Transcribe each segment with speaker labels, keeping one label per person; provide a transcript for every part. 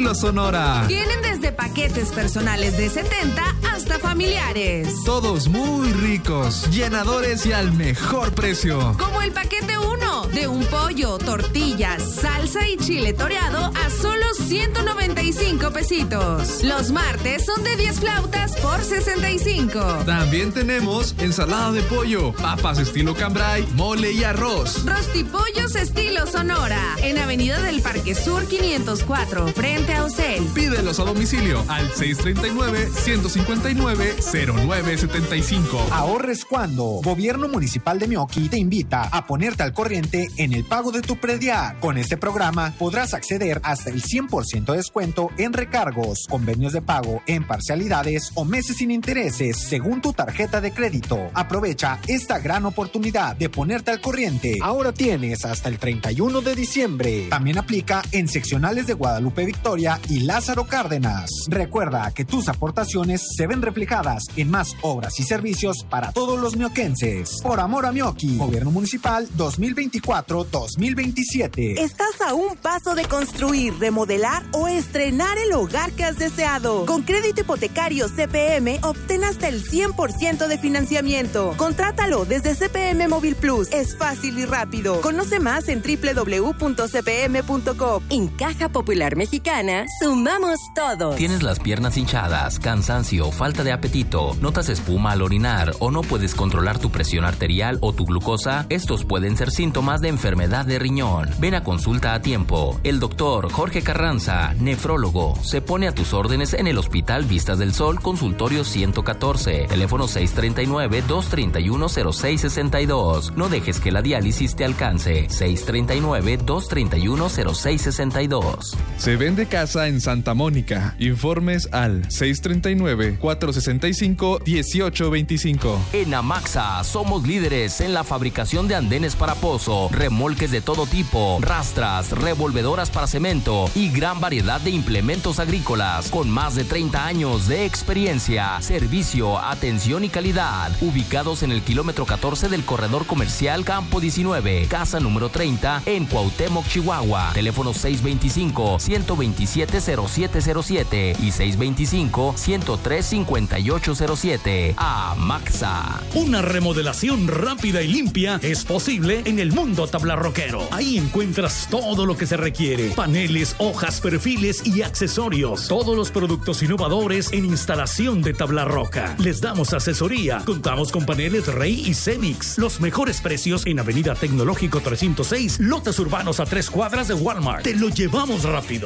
Speaker 1: estilo Sonora.
Speaker 2: Tienen desde paquetes personales de 70 hasta familiares.
Speaker 1: Todos muy ricos, llenadores y al mejor precio.
Speaker 2: Como el paquete 1, de un pollo, tortillas, salsa y chile toreado a solo 195 pesitos. Los martes son de 10 flautas por 65.
Speaker 1: También tenemos ensalada de pollo, papas estilo cambray, mole y arroz.
Speaker 2: Rostipollos estilo Sonora, en Avenida del Parque Sur 504, frente a Ocel.
Speaker 1: Pídelos a domicilio al 639-159-0975.
Speaker 3: Ahorres cuando. Gobierno Municipal de Meoqui te invita a ponerte al corriente en el pago de tu predial. Con este programa podrás acceder hasta el 100% de descuento en recargos, convenios de pago en parcialidades o meses sin intereses según tu tarjeta de crédito. Aprovecha esta gran oportunidad de ponerte al corriente. Ahora tienes hasta el 31 de diciembre. También aplica en seccionales de Guadalupe Victoria y Lázaro Cárdenas. Recuerda que tus aportaciones se ven reflejadas en más obras y servicios para todos los mioquenses. Por amor a Meoqui, Gobierno Municipal 2024-2027.
Speaker 4: Estás a un paso de construir, remodelar o estrenar el hogar que has deseado. Con crédito hipotecario CPM obtén hasta el 100% de financiamiento. Contrátalo desde CPM Móvil Plus. Es fácil y rápido. Conoce más en www.cpm.com.
Speaker 5: En Caja Popular Mexicana, sumamos todo.
Speaker 6: ¿Tienes las piernas hinchadas, cansancio, falta de apetito, notas espuma al orinar o no puedes controlar tu presión arterial o tu glucosa? Estos pueden ser síntomas de enfermedad de riñón. Ven a consulta a tiempo. El doctor Jorge Carranza, nefrólogo, se pone a tus órdenes en el Hospital Vistas del Sol, consultorio 114, teléfono 639-231-0662. No dejes que la diálisis te alcance. 639-231-0662.
Speaker 1: Se vende casa en Santa Mónica. Informes al 639-465-1825.
Speaker 6: En Amaxa somos líderes en la fabricación de andenes para pozo, remolques de todo tipo, rastras, revolvedoras para cemento y gran variedad de implementos agrícolas con más de 30 años de experiencia, servicio, atención y calidad. Ubicados en el kilómetro 14 del corredor comercial Campo 19, casa número 30 en Cuauhtémoc, Chihuahua. Teléfono 625-127-0707 y 625-103-5807. Amaxa.
Speaker 7: Una remodelación rápida y limpia es posible en el Mundo Tablarroquero. Ahí encuentras todo lo que se requiere: paneles, hojas, perfiles y accesorios. Todos los productos innovadores en instalación de tabla roca. Les damos asesoría. Contamos con paneles Rey y Cemix. Los mejores precios en Avenida Tecnológico 306, lotes urbanos a 3 cuadras de Walmart. Te lo llevamos rápido.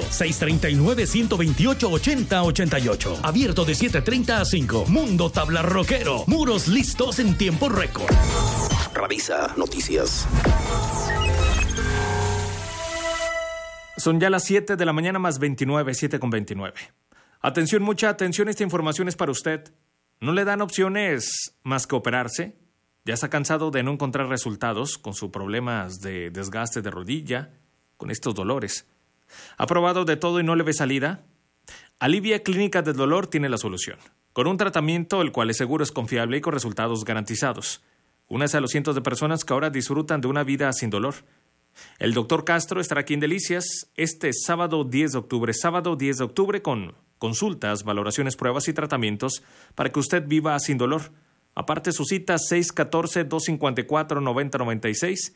Speaker 7: 639-128-8088. Abierto de 7:30 a 5. Mundo Tablarroquero. Muros listos en tiempo récord.
Speaker 8: Revisa Noticias.
Speaker 9: Son ya las 7 de la mañana más 29, 7:29. Atención, mucha atención, esta información es para usted. ¿No le dan opciones más que operarse? ¿Ya está cansado de no encontrar resultados con sus problemas de desgaste de rodilla, con estos dolores? ¿Ha probado de todo y no le ve salida? Alivia Clínica del Dolor tiene la solución, con un tratamiento el cual es seguro, es confiable y con resultados garantizados. Únase a los cientos de personas que ahora disfrutan de una vida sin dolor. El doctor Castro estará aquí en Delicias este sábado 10 de octubre, con consultas, valoraciones, pruebas y tratamientos para que usted viva sin dolor. Aparte su cita 614-254-9096,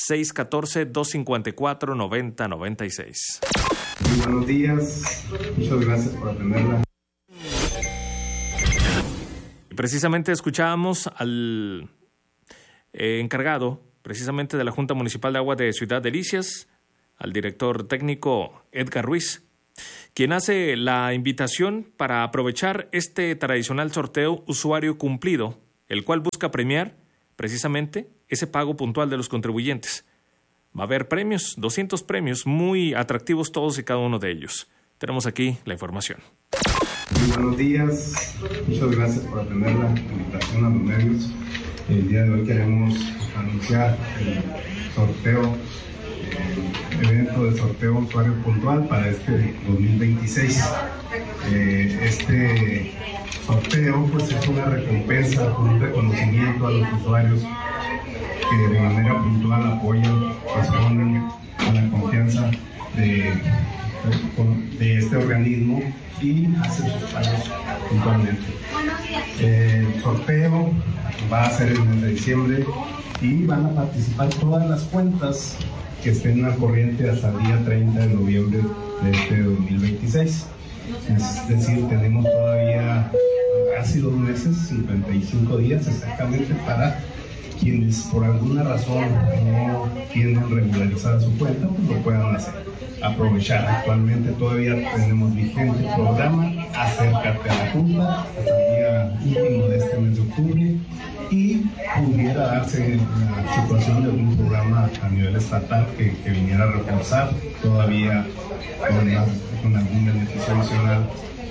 Speaker 9: 614-254-9096.
Speaker 10: Muy buenos días, muchas gracias por atenderla.
Speaker 9: Precisamente escuchábamos al encargado precisamente de la Junta Municipal de Agua de Ciudad Delicias, al director técnico Edgar Ruiz, quien hace la invitación para aprovechar este tradicional sorteo Usuario Cumplido, el cual busca premiar precisamente ese pago puntual de los contribuyentes. Va a haber premios, 200 premios, muy atractivos todos y cada uno de ellos. Tenemos aquí la información.
Speaker 10: Muy buenos días, muchas gracias por atender la invitación a los medios. El día de hoy queremos anunciar el sorteo, evento de sorteo usuario puntual para este 2026. Este sorteo pues es una recompensa, un reconocimiento a los usuarios que de manera puntual apoyan, responden a la confianza de de este organismo y hace sus pagos puntualmente. El sorteo va a ser el mes de diciembre y van a participar todas las cuentas que estén al corriente hasta el día 30 de noviembre de este 2026. Es decir, tenemos todavía casi 2 meses, 55 días exactamente, para quienes por alguna razón no tienen regularizada su cuenta, pues lo puedan hacer, aprovechar. Actualmente todavía tenemos vigente el programa Acércate a la Junta hasta el día último de este mes de octubre, y pudiera darse la situación de algún programa a nivel estatal que viniera a reforzar todavía con algún beneficio adicional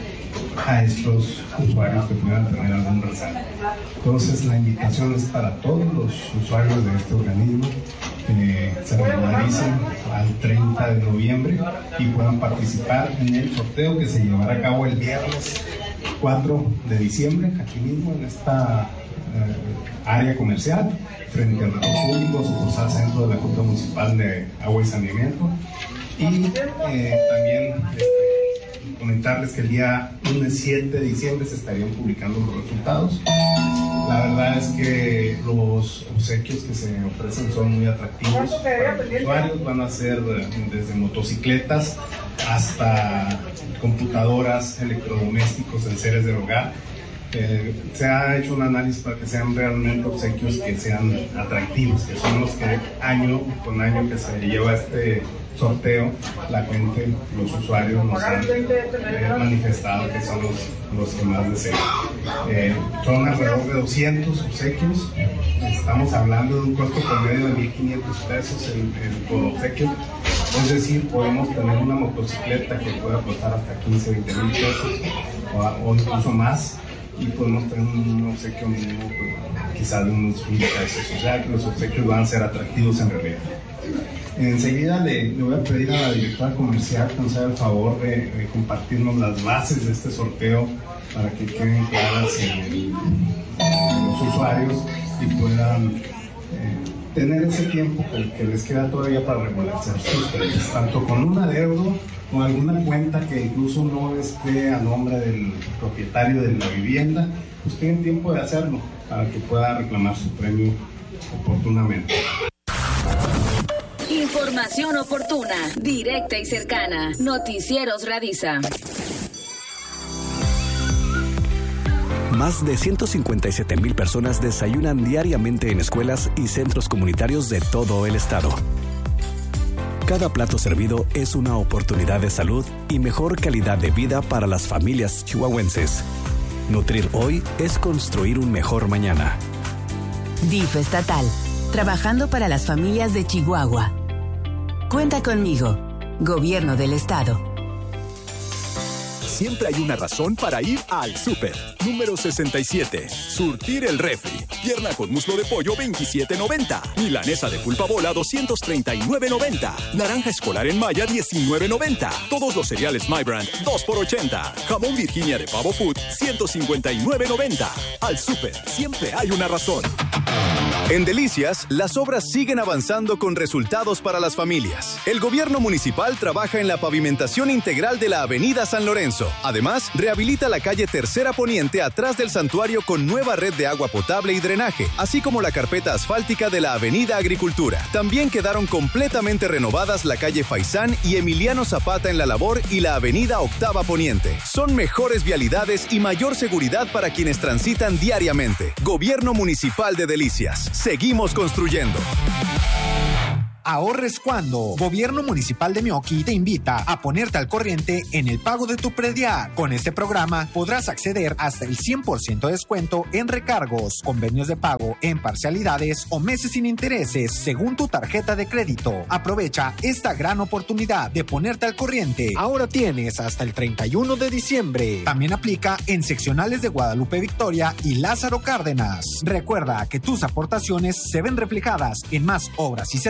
Speaker 10: a estos usuarios que puedan tener algún rezago. Entonces la invitación es para todos los usuarios de este organismo que se regularicen al 30 de noviembre y puedan participar en el sorteo que se llevará a cabo el viernes 4 de diciembre, aquí mismo en esta área comercial, frente al retiro público, sucursal centro de la Junta Municipal de Agua y Saneamiento. Y también comentarles que el día lunes 7 de diciembre se estarían publicando los resultados. La verdad es que los obsequios que se ofrecen son muy atractivos para los usuarios. Van a ser desde motocicletas hasta computadoras, electrodomésticos, enseres del hogar. Se ha hecho un análisis para que sean realmente obsequios que sean atractivos, que son los que año con año que se lleva este sorteo, la gente, los usuarios nos han manifestado que son los que más desean. Son alrededor de 200 obsequios. Estamos hablando de un costo promedio de 1,500 pesos por obsequio. Es decir, podemos tener una motocicleta que pueda costar hasta 15, 20 mil pesos o incluso más, y podemos tener un obsequio mínimo quizás de unos 1,000 pesos. O sea que los obsequios van a ser atractivos en realidad. Enseguida le voy a pedir a la directora comercial que nos haga el favor de compartirnos las bases de este sorteo para que queden claras en los usuarios y puedan tener ese tiempo que les queda todavía para regularizar sus precios, tanto con un adeudo o alguna cuenta que incluso no esté a nombre del propietario de la vivienda, pues tienen tiempo de hacerlo para que pueda reclamar su premio oportunamente.
Speaker 2: Información oportuna, directa y cercana. Noticieros Radisa.
Speaker 11: Más de 157,000 personas desayunan diariamente en escuelas y centros comunitarios de todo el estado. Cada plato servido es una oportunidad de salud y mejor calidad de vida para las familias chihuahuenses. Nutrir hoy es construir un mejor mañana.
Speaker 12: DIF estatal, trabajando para las familias de Chihuahua. Cuenta conmigo, Gobierno del Estado.
Speaker 13: Siempre hay una razón para ir al súper. Número 67. Surtir el refri. Pierna con muslo de pollo, $27.90. Milanesa de pulpa bola, $239.90. Naranja escolar en Maya, $19.90. Todos los cereales My Brand, 2 por $80. Jamón Virginia de Pavo Food, $159.90. Al súper, siempre hay una razón.
Speaker 14: En Delicias, las obras siguen avanzando con resultados para las familias. El gobierno municipal trabaja en la pavimentación integral de la avenida San Lorenzo. Además, rehabilita la calle Tercera Poniente atrás del santuario con nueva red de agua potable y drenaje, así como la carpeta asfáltica de la avenida Agricultura. También quedaron completamente renovadas la calle Faisán y Emiliano Zapata en La Labor y la avenida Octava Poniente. Son mejores vialidades y mayor seguridad para quienes transitan diariamente. Gobierno Municipal de Delicias. Seguimos construyendo.
Speaker 3: Ahorres cuando. Gobierno Municipal de Meoqui te invita a ponerte al corriente en el pago de tu predial. Con este programa podrás acceder hasta el 100% de descuento en recargos, convenios de pago en parcialidades o meses sin intereses según tu tarjeta de crédito. Aprovecha esta gran oportunidad de ponerte al corriente. Ahora tienes hasta el 31 de diciembre. También aplica en seccionales de Guadalupe Victoria y Lázaro Cárdenas. Recuerda que tus aportaciones se ven reflejadas en más obras y servicios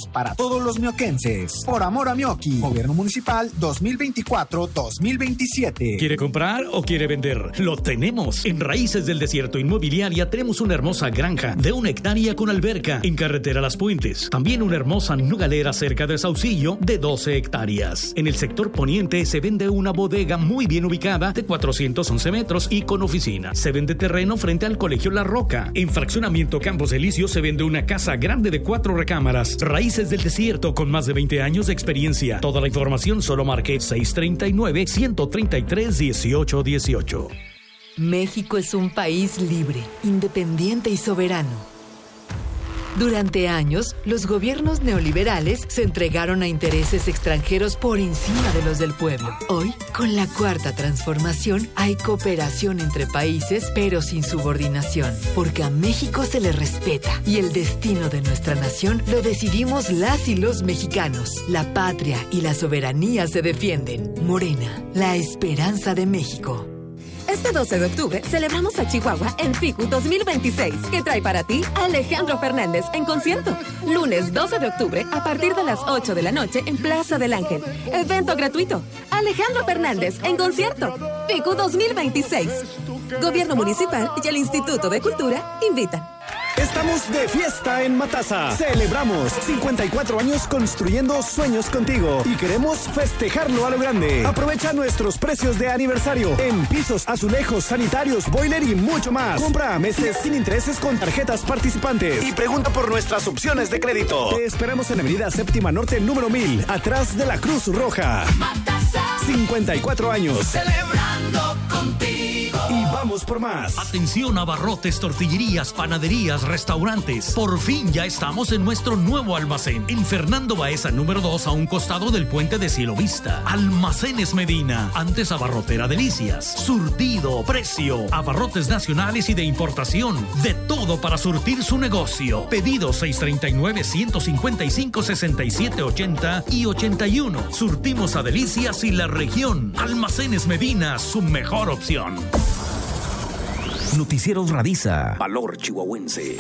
Speaker 3: para todos los mioquenses. Por amor a Mioqui, Gobierno Municipal 2024-2027.
Speaker 7: ¿Quiere comprar o quiere vender? Lo tenemos. En Raíces del Desierto Inmobiliaria tenemos una hermosa granja de 1 hectárea con alberca en carretera Las Puentes. También una hermosa nogalera cerca de Saucillo de 12 hectáreas. En el sector poniente se vende una bodega muy bien ubicada de 411 metros y con oficina. Se vende terreno frente al Colegio La Roca. En Fraccionamiento Campos Elíseos se vende una casa grande de 4 recámaras. Raíces del Desierto con más de 20 años de experiencia. Toda la información solo marque 639-133-1818.
Speaker 15: México es un país libre, independiente y soberano. Durante años, los gobiernos neoliberales se entregaron a intereses extranjeros por encima de los del pueblo. Hoy, con la Cuarta Transformación, hay cooperación entre países, pero sin subordinación, porque a México se le respeta y el destino de nuestra nación lo decidimos las y los mexicanos. La patria y la soberanía se defienden. Morena, la esperanza de México.
Speaker 16: Este 12 de octubre celebramos a Chihuahua en FICU 2026, que trae para ti a Alejandro Fernández en concierto. Lunes 12 de octubre a partir de las 8 de la noche en Plaza del Ángel. Evento gratuito. Alejandro Fernández en concierto. FICU 2026. Gobierno Municipal y el Instituto de Cultura invitan.
Speaker 11: Estamos de fiesta en Matasa. Celebramos 54 años construyendo sueños contigo y queremos festejarlo a lo grande. Aprovecha nuestros precios de aniversario en pisos, azulejos, sanitarios, boiler y mucho más. Compra a meses sin intereses con tarjetas participantes y pregunta por nuestras opciones de crédito. Te esperamos en Avenida Séptima Norte número 1000, atrás de la Cruz Roja. Matasa. 54 años.
Speaker 17: Celebrando contigo.
Speaker 11: Y vamos por más.
Speaker 7: Atención, abarrotes, tortillerías, panaderías, restaurantes. Por fin ya estamos en nuestro nuevo almacén. En Fernando Baeza número 2, a un costado del puente de Cielo Vista. Almacenes Medina. Antes Abarrotera Delicias. Surtido, precio, abarrotes nacionales y de importación. De todo para surtir su negocio. Pedido 639-155-6780 y 81. Surtimos a Delicias y la región. Almacenes Medina, su mejor opción.
Speaker 6: Noticieros Radisa.
Speaker 8: Valor chihuahuense.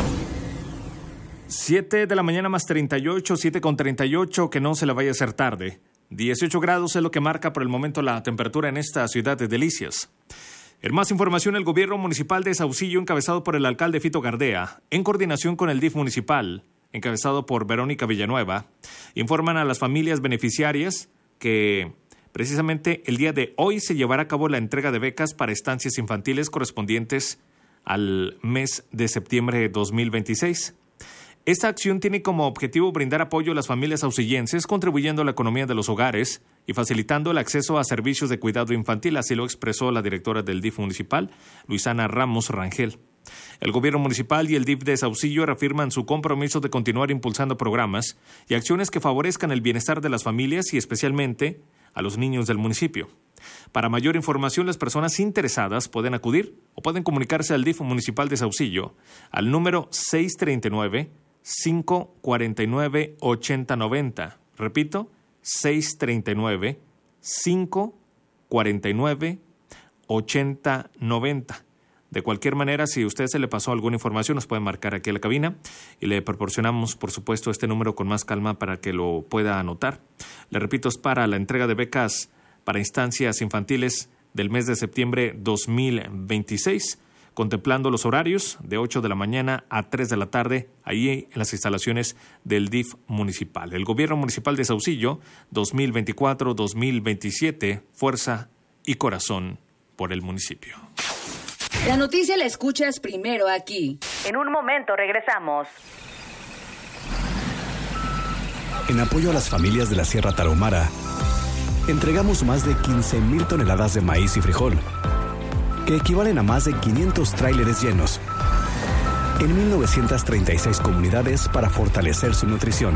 Speaker 9: 7 de la mañana más 38, 7:38, que no se le vaya a hacer tarde. 18 grados es lo que marca por el momento la temperatura en esta ciudad de Delicias. En más información, el gobierno municipal de Saucillo, encabezado por el alcalde Fito Gardea, en coordinación con el DIF municipal, encabezado por Verónica Villanueva, informan a las familias beneficiarias que precisamente el día de hoy se llevará a cabo la entrega de becas para estancias infantiles correspondientes al mes de septiembre de 2026. Esta acción tiene como objetivo brindar apoyo a las familias saucillenses, contribuyendo a la economía de los hogares y facilitando el acceso a servicios de cuidado infantil, así lo expresó la directora del DIF municipal, Luisana Ramos Rangel. El gobierno municipal y el DIF de Saucillo reafirman su compromiso de continuar impulsando programas y acciones que favorezcan el bienestar de las familias y especialmente a los niños del municipio. Para mayor información, las personas interesadas pueden acudir o pueden comunicarse al DIF municipal de Saucillo al número 639-549-8090. Repito, 639-549-8090. De cualquier manera, si a usted se le pasó alguna información, nos puede marcar aquí a la cabina y le proporcionamos, por supuesto, este número con más calma para que lo pueda anotar. Le repito, es para la entrega de becas para instancias infantiles del mes de septiembre 2026, contemplando los horarios de 8 de la mañana a 3 de la tarde, ahí en las instalaciones del DIF municipal. El gobierno municipal de Saucillo, 2024-2027, fuerza y corazón por el municipio.
Speaker 2: La noticia la escuchas primero aquí. En un momento regresamos.
Speaker 11: En apoyo a las familias de la Sierra Tarahumara, entregamos más de 15,000 toneladas de maíz y frijol, que equivalen a más de 500 tráileres llenos, en 1,936 comunidades para fortalecer su nutrición.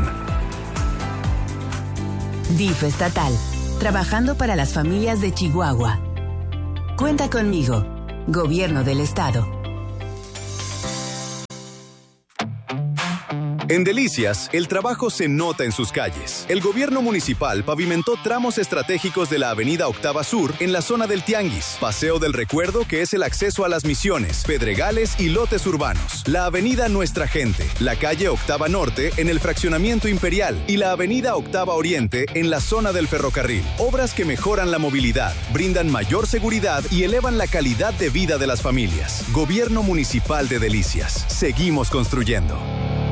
Speaker 12: DIF estatal, trabajando para las familias de Chihuahua. Cuenta conmigo, Gobierno del Estado.
Speaker 14: En Delicias, el trabajo se nota en sus calles. El gobierno municipal pavimentó tramos estratégicos de la avenida Octava Sur en la zona del Tianguis, Paseo del Recuerdo, que es el acceso a Las Misiones, Pedregales y lotes urbanos, la avenida Nuestra Gente, la calle Octava Norte en el fraccionamiento Imperial y la avenida Octava Oriente en la zona del ferrocarril. Obras que mejoran la movilidad, brindan mayor seguridad y elevan la calidad de vida de las familias. Gobierno Municipal de Delicias. Seguimos construyendo.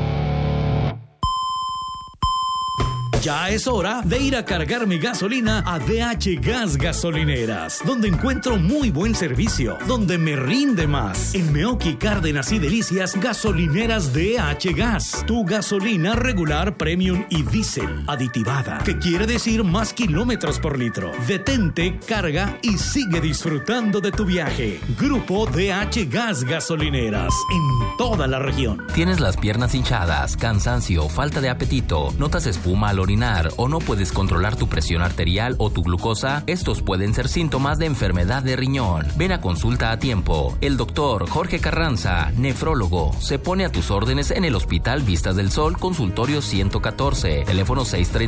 Speaker 7: Ya es hora de ir a cargar mi gasolina a DH Gas Gasolineras, donde encuentro muy buen servicio, donde me rinde más. En Meoqui, Cárdenas y Delicias, gasolineras DH Gas. Tu gasolina regular, premium y diésel, aditivada, que quiere decir más kilómetros por litro. Detente, carga y sigue disfrutando de tu viaje. Grupo DH Gas Gasolineras, en toda la región.
Speaker 6: ¿Tienes las piernas hinchadas, cansancio, falta de apetito, notas espuma al orinar o no puedes controlar tu presión arterial o tu glucosa? Estos pueden ser síntomas de enfermedad de riñón. Ven a consulta a tiempo. El doctor Jorge Carranza, nefrólogo, se pone a tus órdenes en el Hospital Vistas del Sol, consultorio 114, teléfono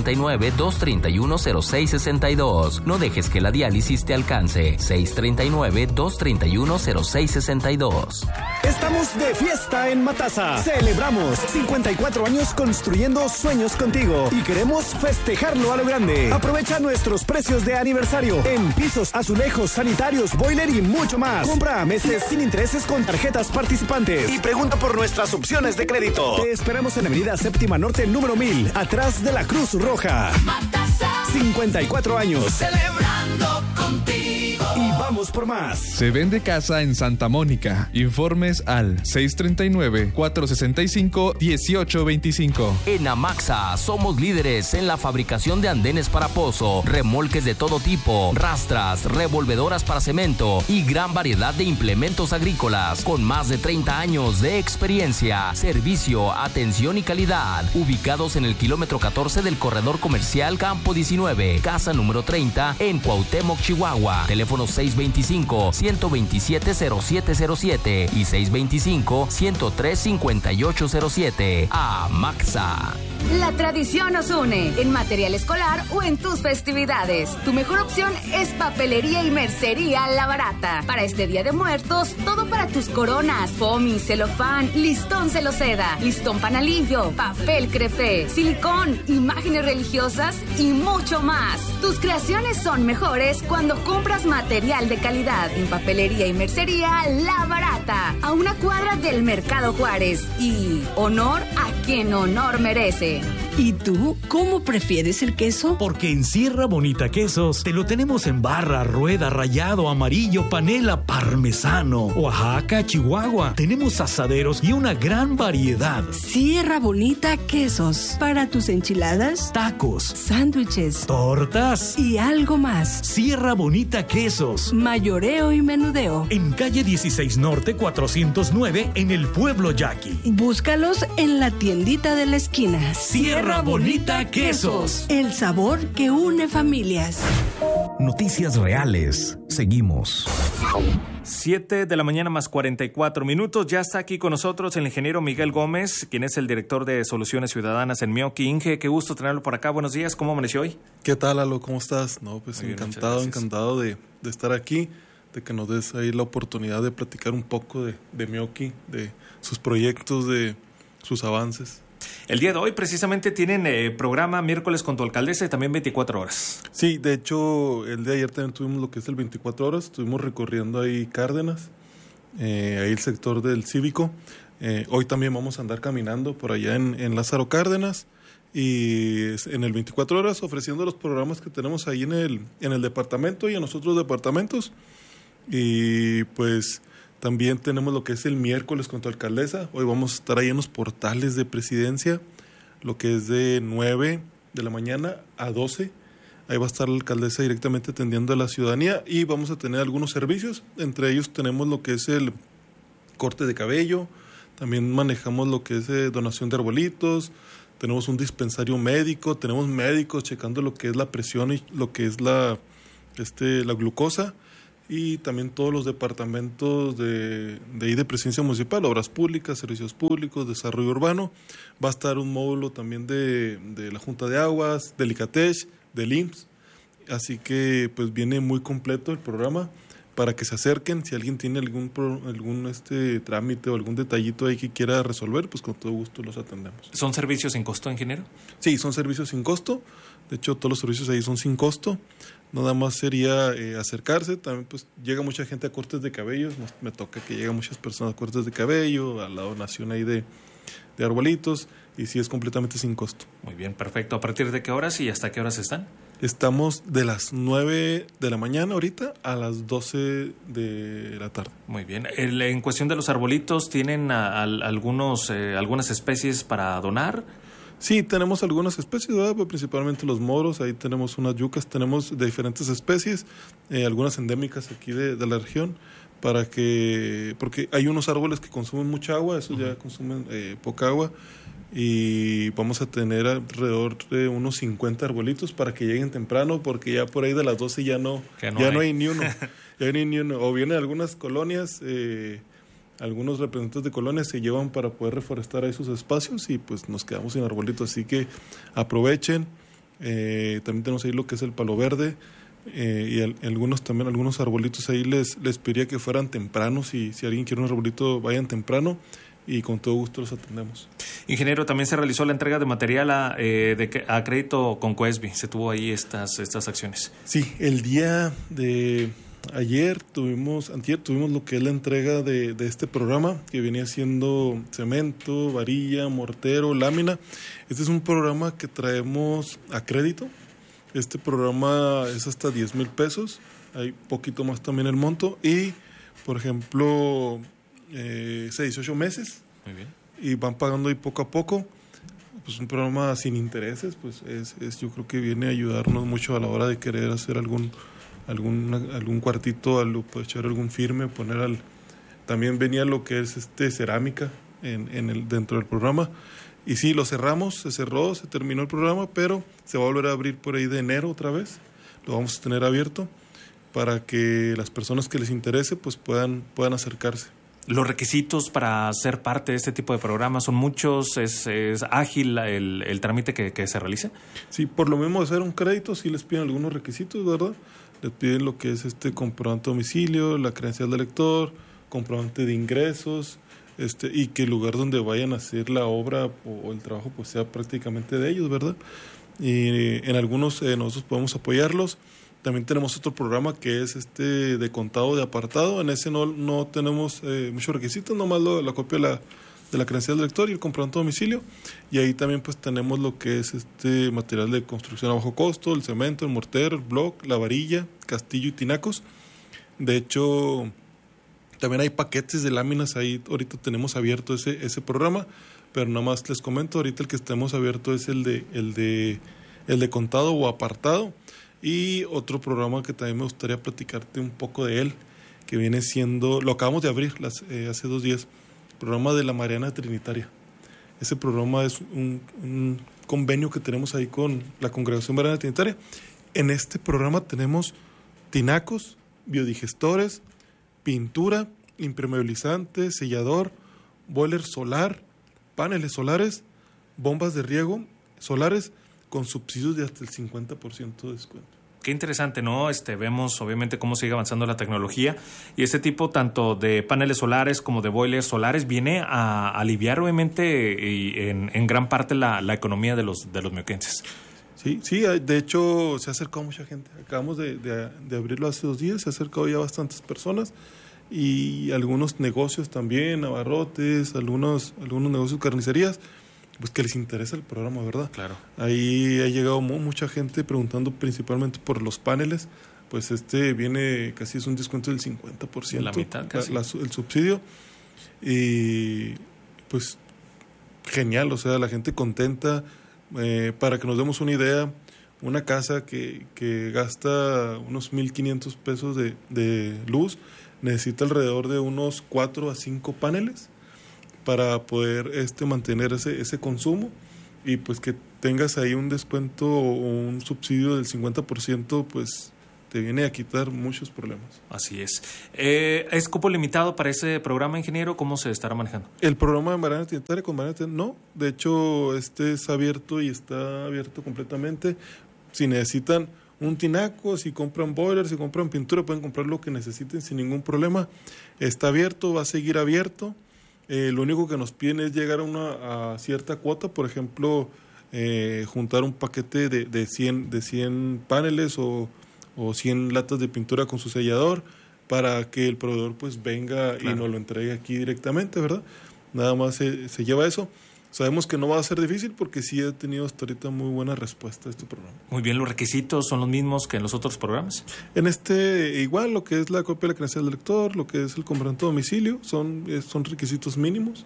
Speaker 6: 639-231-0662. No dejes que la diálisis te alcance. 639-231-0662.
Speaker 11: Estamos de fiesta en Matasa. Celebramos 54 años construyendo sueños contigo y queremos festejarlo a lo grande. Aprovecha nuestros precios de aniversario en pisos, azulejos, sanitarios, boiler y mucho más. Compra meses sin intereses con tarjetas participantes y pregunta por nuestras opciones de crédito. Te esperamos en Avenida Séptima Norte, número 1000, atrás de la Cruz Roja.
Speaker 17: Matasa.
Speaker 11: 54 años.
Speaker 17: Celebrando contigo.
Speaker 11: Y vamos por más.
Speaker 1: Se vende casa en Santa Mónica. Informes al 639-465-1825.
Speaker 6: En Amaxa somos líderes en la fabricación de andenes para pozo, remolques de todo tipo, rastras, revolvedoras para cemento y gran variedad de implementos agrícolas con más de 30 años de experiencia, servicio, atención y calidad. Ubicados en el kilómetro 14 del corredor comercial Campo 19, casa número 30 en Cuauhtémoc, Chihuahua. Teléfono 625-127-0707 y 625-103-5807. Amaxa.
Speaker 2: La tradición nos une en material escolar o en tus festividades. Tu mejor opción es Papelería y Mercería La Barata. Para este Día de Muertos, todo para tus coronas, foamy, celofán, listón celoseda, listón panalillo, papel crepé, silicón, imágenes religiosas y mucho más. Tus creaciones son mejores cuando compras material de calidad en Papelería y Mercería La Barata, a una cuadra del Mercado Juárez. Y honor a quien honor merece.
Speaker 18: ¿Y tú cómo prefieres el queso?
Speaker 7: Porque en Sierra Bonita Quesos te lo tenemos en barra, rueda, rallado, amarillo, panela, parmesano. Oaxaca, Chihuahua. Tenemos asaderos y una gran variedad.
Speaker 18: Sierra Bonita Quesos. Para tus enchiladas,
Speaker 7: tacos,
Speaker 18: sándwiches,
Speaker 7: tortas
Speaker 18: y algo más.
Speaker 7: Sierra Bonita Quesos.
Speaker 18: Mayoreo y menudeo.
Speaker 7: En calle 16 Norte 409 en el pueblo Yaqui.
Speaker 18: Búscalos en la tiendita de la esquina.
Speaker 7: Sierra Bonita Quesos.
Speaker 18: El sabor que une familias.
Speaker 19: Noticias reales. Seguimos.
Speaker 9: 7 de la mañana más 44 minutos. Ya está aquí con nosotros el ingeniero Miguel Gómez, quien es el director de Soluciones Ciudadanas en Meoqui. Inge, qué gusto tenerlo por acá. Buenos días. ¿Cómo amaneció hoy?
Speaker 20: ¿Qué tal, Lalo? ¿Cómo estás? No, pues
Speaker 9: bien,
Speaker 20: encantado de estar aquí, de que nos des ahí la oportunidad de platicar un poco de Meoqui, de sus proyectos, de sus avances.
Speaker 9: El día de hoy precisamente tienen programa miércoles con tu alcaldesa y también 24 horas.
Speaker 20: Sí, de hecho el día de ayer también tuvimos lo que es el 24 horas, estuvimos recorriendo ahí Cárdenas, ahí el sector del Cívico. Hoy también vamos a andar caminando por allá en Lázaro Cárdenas y en el 24 horas ofreciendo los programas que tenemos ahí en el departamento y en los otros departamentos. Y pues también tenemos lo que es el miércoles con tu alcaldesa. Hoy vamos a estar ahí en los portales de Presidencia, lo que es de 9 de la mañana a 12. Ahí va a estar la alcaldesa directamente atendiendo a la ciudadanía y vamos a tener algunos servicios. Entre ellos tenemos lo que es el corte de cabello, también manejamos lo que es donación de arbolitos, tenemos un dispensario médico, tenemos médicos checando lo que es la presión y lo que es la glucosa. y también todos los departamentos de Presidencia Municipal, Obras Públicas, Servicios Públicos, Desarrollo Urbano. Va a estar un módulo también de la Junta de Aguas, del ICATECH, del IMSS, así que pues viene muy completo el programa para que se acerquen. Si alguien tiene algún trámite o algún detallito ahí que quiera resolver, pues con todo gusto los atendemos.
Speaker 9: ¿Son servicios sin costo, ingeniero?
Speaker 20: Sí, son servicios sin costo. De hecho, todos los servicios ahí son sin costo. Nada más sería acercarse. También pues llega mucha gente a cortes de cabello. Me toca que llegan muchas personas a cortes de cabello, a la donación ahí de arbolitos, y sí es completamente sin costo.
Speaker 9: Muy bien, perfecto. ¿A partir de qué horas y hasta qué horas están?
Speaker 20: Estamos de las 9 de la mañana ahorita a las 12 de la tarde.
Speaker 9: Muy bien. En cuestión de los arbolitos, ¿tienen algunas especies para donar?
Speaker 20: Sí, tenemos algunas especies, ¿verdad? Pues principalmente los moros, ahí tenemos unas yucas, tenemos de diferentes especies, algunas endémicas aquí de la región, porque hay unos árboles que consumen mucha agua, esos ya consumen poca agua, y vamos a tener alrededor de unos 50 arbolitos para que lleguen temprano, porque ya por ahí de las 12 ya no hay ni uno. Ya no hay ni uno. O vienen algunas colonias, algunos representantes de colonias se llevan para poder reforestar ahí sus espacios y pues nos quedamos sin arbolitos, así que aprovechen. También tenemos ahí lo que es el palo verde, y algunos arbolitos ahí les pediría que fueran tempranos. Si alguien quiere un arbolito, vayan temprano y con todo gusto los atendemos.
Speaker 9: Ingeniero, también se realizó la entrega de material a crédito con Coesbi. Se tuvo ahí estas acciones.
Speaker 20: Sí, el día de antier tuvimos lo que es la entrega de este programa, que venía siendo cemento, varilla, mortero, lámina. Este es un programa que traemos a crédito. Este programa es hasta 10,000 pesos, hay poquito más también el monto, y por ejemplo 18 meses.
Speaker 9: Muy bien.
Speaker 20: Y van pagando ahí poco a poco. Pues un programa sin intereses, pues yo creo que viene a ayudarnos mucho a la hora de querer hacer algún cuartito, pues echar algún firme, también venía lo que es cerámica dentro del programa. Y sí, se cerró, se terminó el programa, pero se va a volver a abrir por ahí de enero otra vez. Lo vamos a tener abierto para que las personas que les interese pues puedan acercarse.
Speaker 9: ¿Los requisitos para ser parte de este tipo de programas son muchos? ¿Es ágil el trámite que se realice?
Speaker 20: Sí, por lo mismo de ser un crédito, sí les piden algunos requisitos, ¿verdad? Les piden lo que es comprobante de domicilio, la credencial del lector, comprobante de ingresos, y que el lugar donde vayan a hacer la obra o el trabajo pues sea prácticamente de ellos, ¿verdad? Y en algunos nosotros podemos apoyarlos. También tenemos otro programa que es de contado de apartado. En ese no tenemos muchos requisitos, nomás la copia de la credencial del lector y el comprobante de domicilio. Y ahí también pues tenemos lo que es material de construcción a bajo costo, el cemento, el mortero, el block, la varilla, castillo y tinacos. De hecho, también hay paquetes de láminas ahí. Ahorita tenemos abierto ese programa, pero nada más les comento, ahorita el que tenemos abierto es el de contado o apartado. Y otro programa que también me gustaría platicarte un poco de él, que viene siendo, lo acabamos de abrir hace 2 días, el programa de la Mariana Trinitaria. Ese programa es un convenio que tenemos ahí con la Congregación Mariana Trinitaria. En este programa tenemos tinacos, biodigestores, pintura, impermeabilizante, sellador, boiler solar, paneles solares, bombas de riego solares, con subsidios de hasta el 50% de descuento.
Speaker 9: Qué interesante, ¿no? Vemos obviamente cómo sigue avanzando la tecnología y este tipo tanto de paneles solares como de boilers solares viene a aliviar obviamente y en gran parte la economía de los mioquenses.
Speaker 20: Sí, de hecho se ha acercado mucha gente. Acabamos de abrirlo hace 2 días, se ha acercado ya bastantes personas y algunos negocios también, abarrotes, algunos negocios, carnicerías, pues que les interesa el programa, ¿verdad?
Speaker 9: Claro.
Speaker 20: Ahí ha llegado mucha gente preguntando principalmente por los paneles, pues viene casi es un descuento del 50%.
Speaker 9: La mitad casi.
Speaker 20: El subsidio. Y pues genial, o sea, la gente contenta. Para que nos demos una idea, una casa que gasta unos 1,500 pesos de luz, necesita alrededor de unos 4 a 5 paneles para poder mantener ese consumo, y pues que tengas ahí un descuento o un subsidio del 50%, pues te viene a quitar muchos problemas.
Speaker 9: Así es. ¿Es cupo limitado para ese programa, ingeniero? ¿Cómo se estará manejando?
Speaker 20: El programa de Mariana Trinitaria con Mariana Trinitaria, no. De hecho, es abierto y está abierto completamente. Si necesitan un tinaco, si compran boilers, si compran pintura, pueden comprar lo que necesiten sin ningún problema. Está abierto, va a seguir abierto. Lo único que nos piden es llegar a cierta cuota, por ejemplo, juntar un paquete de 100 paneles o 100 latas de pintura con su sellador para que el proveedor pues venga y nos lo entregue aquí directamente, ¿verdad? Nada más se lleva eso. Sabemos que no va a ser difícil porque sí he tenido hasta ahorita muy buena respuesta a este programa.
Speaker 9: Muy bien, ¿los requisitos son los mismos que en los otros programas?
Speaker 20: En igual, lo que es la copia de la credencial del lector, lo que es el comprobante de domicilio, son requisitos mínimos.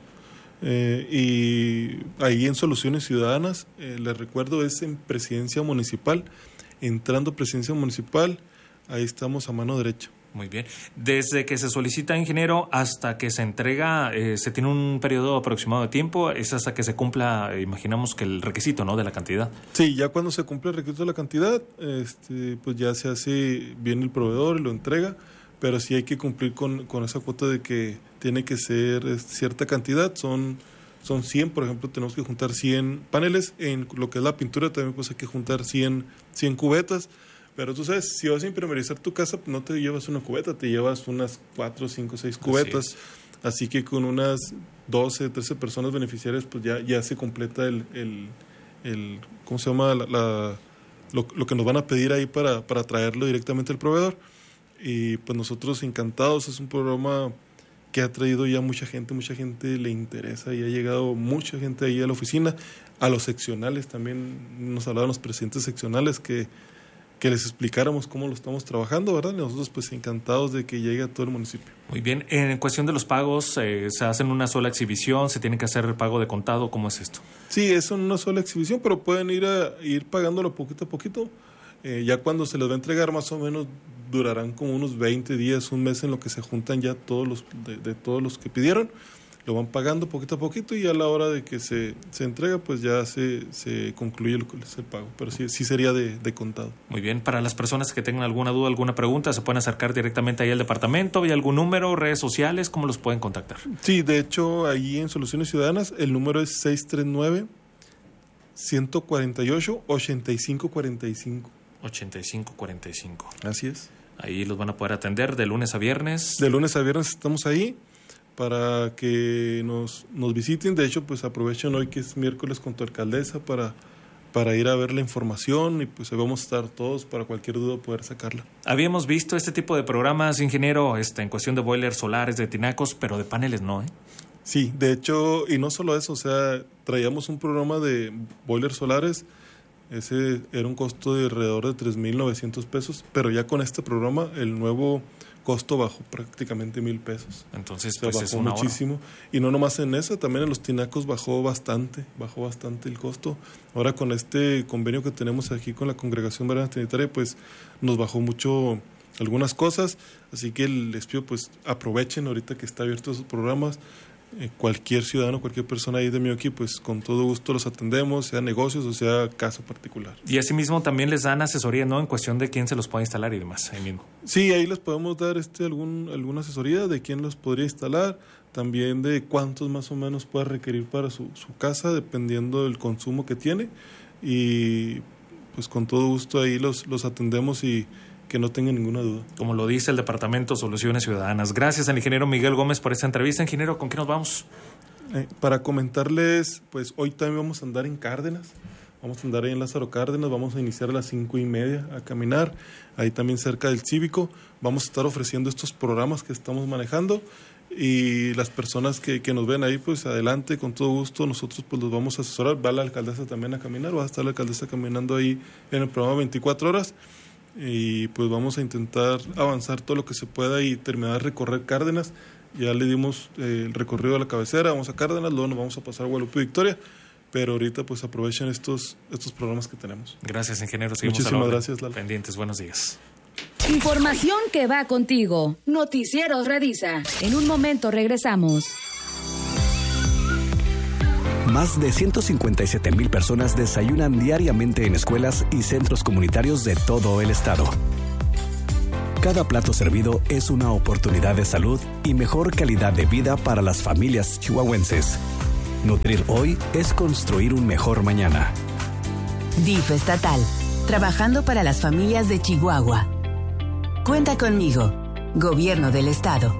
Speaker 20: Y ahí en Soluciones Ciudadanas, les recuerdo, es en Presidencia Municipal. Entrando Presidencia Municipal, ahí estamos a mano derecha.
Speaker 9: Muy bien. Desde que se solicita, ingeniero, hasta que se entrega, ¿se tiene un periodo aproximado de tiempo? ¿Es hasta que se cumpla, imaginamos que el requisito, ¿no?, de la cantidad?
Speaker 20: Sí, ya cuando se cumple el requisito de la cantidad, pues ya se hace bien el proveedor y lo entrega, pero sí hay que cumplir con esa cuota de que tiene que ser cierta cantidad. Son 100, por ejemplo, tenemos que juntar 100 paneles. En lo que es la pintura también pues hay que juntar 100 cubetas. Pero tú sabes, si vas a impermeabilizar tu casa, no te llevas una cubeta, te llevas unas 4, 5, 6 cubetas. Así que con unas 12, 13 personas beneficiarias, pues ya se completa el ¿cómo se llama? Lo que nos van a pedir ahí para traerlo directamente al proveedor. Y pues nosotros encantados, es un programa que ha traído ya mucha gente le interesa y ha llegado mucha gente ahí a la oficina, a los seccionales también, nos hablaban los presidentes seccionales que les explicáramos cómo lo estamos trabajando, ¿verdad? Y nosotros pues encantados de que llegue a todo el municipio.
Speaker 9: Muy bien. En cuestión de los pagos, ¿se hacen una sola exhibición? ¿Se tiene que hacer el pago de contado? ¿Cómo es esto?
Speaker 20: Sí, es una sola exhibición, pero pueden ir pagándolo poquito a poquito. Ya cuando se les va a entregar, más o menos durarán como unos 20 días, un mes en lo que se juntan ya todos los que pidieron. Lo van pagando poquito a poquito y a la hora de que se entrega, pues ya se concluye lo que es el pago. Pero sí sería de contado.
Speaker 9: Muy bien. Para las personas que tengan alguna duda, alguna pregunta, ¿se pueden acercar directamente ahí al departamento? ¿Hay algún número, redes sociales? ¿Cómo los pueden contactar?
Speaker 20: Sí, de hecho, ahí en Soluciones Ciudadanas, el número es 639-148-8545.
Speaker 9: 8545.
Speaker 20: Así es.
Speaker 9: Ahí los van a poder atender de lunes a viernes.
Speaker 20: De lunes a viernes estamos ahí para que nos visiten. De hecho, pues aprovechen hoy que es miércoles con tu alcaldesa para ir a ver la información y pues vamos a estar todos para cualquier duda poder sacarla.
Speaker 9: Habíamos visto este tipo de programas, ingeniero, en cuestión de boilers solares, de tinacos, pero de paneles no, ¿eh?
Speaker 20: Sí, de hecho, y no solo eso, o sea, traíamos un programa de boilers solares. Ese era un costo de alrededor de 3,900 pesos, pero ya con este programa el nuevo costo bajó prácticamente 1,000 pesos.
Speaker 9: Entonces,
Speaker 20: pues bajó muchísimo. Y no nomás en eso, también en los tinacos bajó bastante el costo. Ahora con este convenio que tenemos aquí con la Congregación Mariana Trinitaria, pues nos bajó mucho algunas cosas, así que les pido pues aprovechen ahorita que está abierto esos programas. Cualquier ciudadano, cualquier persona ahí de Mioki, pues con todo gusto los atendemos, sea negocios o sea caso particular.
Speaker 9: Y asimismo también les dan asesoría, ¿no?, en cuestión de quién se los puede instalar y demás, ahí mismo.
Speaker 20: Sí, ahí les podemos dar alguna asesoría de quién los podría instalar, también de cuántos más o menos pueda requerir para su casa, dependiendo del consumo que tiene, y pues con todo gusto ahí los atendemos y que no tengan ninguna duda.
Speaker 9: Como lo dice el Departamento de Soluciones Ciudadanas. Gracias al ingeniero Miguel Gómez por esta entrevista. Ingeniero, ¿con qué nos vamos?
Speaker 20: Para comentarles, pues hoy también vamos a andar en Cárdenas. Vamos a andar ahí en Lázaro Cárdenas. Vamos a iniciar a las 5:30 a caminar. Ahí también cerca del Cívico. Vamos a estar ofreciendo estos programas que estamos manejando. Y las personas que nos ven ahí, pues adelante, con todo gusto. Nosotros pues los vamos a asesorar. Va la alcaldesa también a caminar. Va a estar la alcaldesa caminando ahí en el programa 24 horas. Y pues vamos a intentar avanzar todo lo que se pueda y terminar de recorrer Cárdenas. Ya le dimos el recorrido a la cabecera, vamos a Cárdenas, luego nos vamos a pasar a Guadalupe Victoria, pero ahorita pues aprovechen estos programas que tenemos.
Speaker 9: Gracias, ingeniero. Seguimos
Speaker 20: Muchísimas gracias, Lalo.
Speaker 9: Pendientes, buenos días.
Speaker 2: Información que va contigo. Noticieros Radisa. En un momento regresamos.
Speaker 11: Más de 157,000 personas desayunan diariamente en escuelas y centros comunitarios de todo el estado. Cada plato servido es una oportunidad de salud y mejor calidad de vida para las familias chihuahuenses. Nutrir hoy es construir un mejor mañana.
Speaker 12: DIF estatal, trabajando para las familias de Chihuahua. Cuenta conmigo, Gobierno del Estado.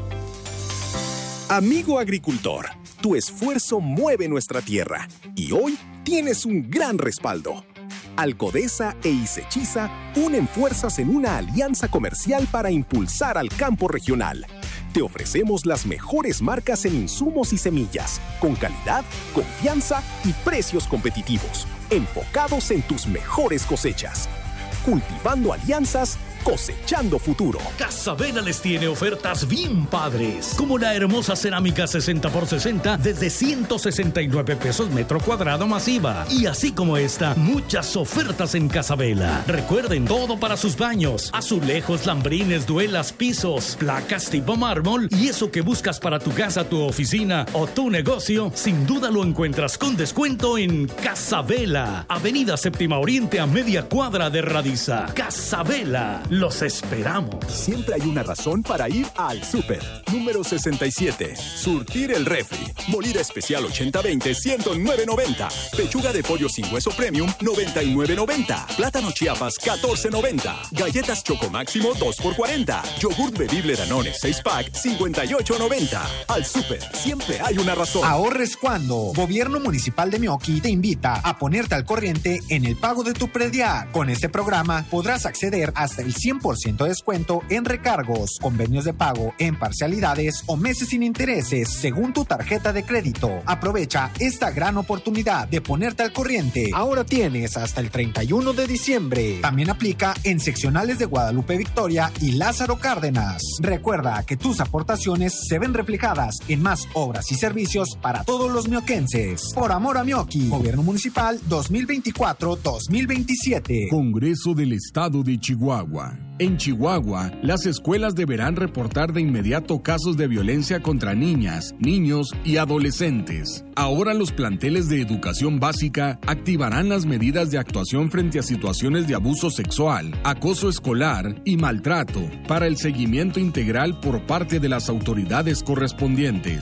Speaker 21: Amigo agricultor, tu esfuerzo mueve nuestra tierra y hoy tienes un gran respaldo. Alcodesa e Isechiza unen fuerzas en una alianza comercial para impulsar al campo regional. Te ofrecemos las mejores marcas en insumos y semillas, con calidad, confianza y precios competitivos, enfocados en tus mejores cosechas. Cultivando alianzas, cosechando futuro.
Speaker 7: Casabela les tiene ofertas bien padres, como la hermosa cerámica 60x60 desde 169 pesos metro cuadrado masiva. Y así como esta, muchas ofertas en Casabela. Recuerden, todo para sus baños: azulejos, lambrines, duelas, pisos, placas tipo mármol. Y eso que buscas para tu casa, tu oficina o tu negocio, sin duda lo encuentras con descuento en Casabela. Avenida Séptima Oriente a media cuadra de Radiza. Casabela. Los esperamos.
Speaker 13: Siempre hay una razón para ir al súper. Número 67. Surtir el refri. Molida especial 80-20, 109.90. Pechuga de pollo sin hueso premium, 99.90. Plátano Chiapas, 14.90. Galletas Choco Máximo, 2x40. Yogurt bebible Danone 6-pack, 58.90. Al súper, siempre hay una razón.
Speaker 3: Ahorres cuando. Gobierno Municipal de Meoqui te invita a ponerte al corriente en el pago de tu predial. Con este programa podrás acceder hasta el 100% de descuento en recargos, convenios de pago en parcialidades o meses sin intereses según tu tarjeta de crédito. Aprovecha esta gran oportunidad de ponerte al corriente. Ahora tienes hasta el 31 de diciembre. También aplica en seccionales de Guadalupe Victoria y Lázaro Cárdenas. Recuerda que tus aportaciones se ven reflejadas en más obras y servicios para todos los mioquenses. Por amor a Meoqui. Gobierno Municipal 2024-2027.
Speaker 22: Congreso del Estado de Chihuahua. En Chihuahua, las escuelas deberán reportar de inmediato casos de violencia contra niñas, niños y adolescentes. Ahora los planteles de educación básica activarán las medidas de actuación frente a situaciones de abuso sexual, acoso escolar y maltrato para el seguimiento integral por parte de las autoridades correspondientes.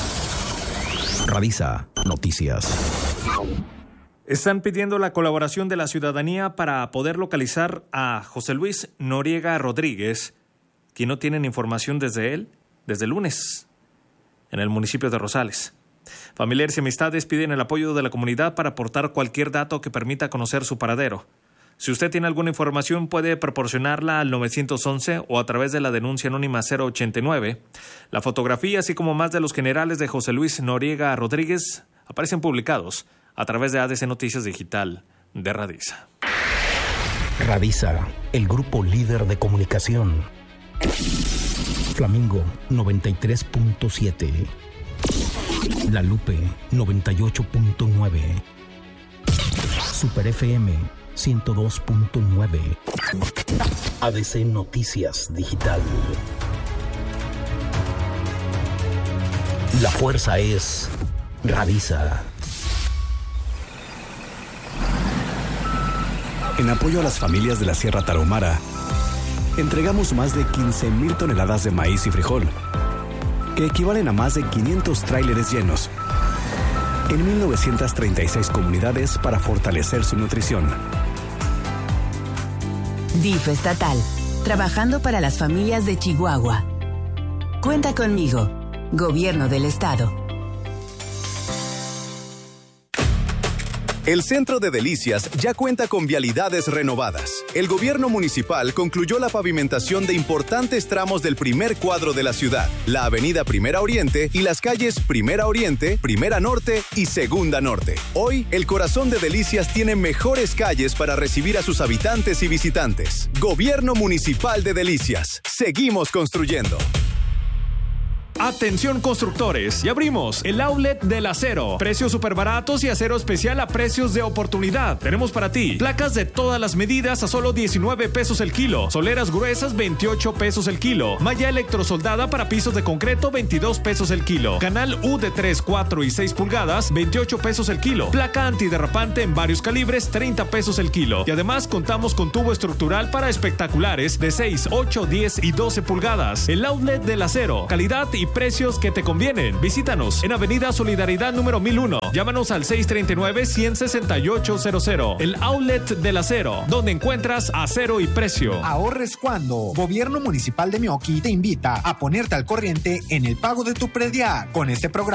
Speaker 19: Radiza Noticias.
Speaker 9: Están pidiendo la colaboración de la ciudadanía para poder localizar a José Luis Noriega Rodríguez, quien no tienen información desde el lunes, en el municipio de Rosales. Familiares y amistades piden el apoyo de la comunidad para aportar cualquier dato que permita conocer su paradero. Si usted tiene alguna información, puede proporcionarla al 911 o a través de la denuncia anónima 089. La fotografía, así como más de los generales de José Luis Noriega Rodríguez, aparecen publicados a través de ADC Noticias Digital de Radiza.
Speaker 19: Radiza, el grupo líder de comunicación. Flamingo 93.7. La Lupe 98.9. Super FM 102.9. ADC Noticias Digital. La fuerza es Radiza.
Speaker 11: En apoyo a las familias de la Sierra Tarahumara, entregamos más de 15,000 toneladas de maíz y frijol, que equivalen a más de 500 tráileres llenos, en 1936 comunidades para fortalecer su nutrición.
Speaker 12: DIF estatal, trabajando para las familias de Chihuahua. Cuenta conmigo, Gobierno del Estado.
Speaker 14: El Centro de Delicias ya cuenta con vialidades renovadas. El gobierno municipal concluyó la pavimentación de importantes tramos del primer cuadro de la ciudad, la avenida Primera Oriente y las calles Primera Oriente, Primera Norte y Segunda Norte. Hoy, el corazón de Delicias tiene mejores calles para recibir a sus habitantes y visitantes. Gobierno Municipal de Delicias. Seguimos construyendo.
Speaker 9: Atención constructores, ya abrimos el outlet del acero. Precios súper baratos y acero especial a precios de oportunidad. Tenemos para ti placas de todas las medidas a solo 19 pesos el kilo. Soleras gruesas 28 pesos el kilo. Malla electrosoldada para pisos de concreto 22 pesos el kilo. Canal U de 3, 4 y 6 pulgadas 28 pesos el kilo. Placa antiderrapante en varios calibres 30 pesos el kilo. Y además contamos con tubo estructural para espectaculares de 6, 8, 10 y 12 pulgadas. El outlet del acero. Calidad y precios que te convienen. Visítanos en Avenida Solidaridad número 1001. Llámanos al 639-16800. El outlet del acero, donde encuentras acero y precio.
Speaker 3: Ahorres cuando. Gobierno Municipal de Meoqui te invita a ponerte al corriente en el pago de tu predial. Con este programa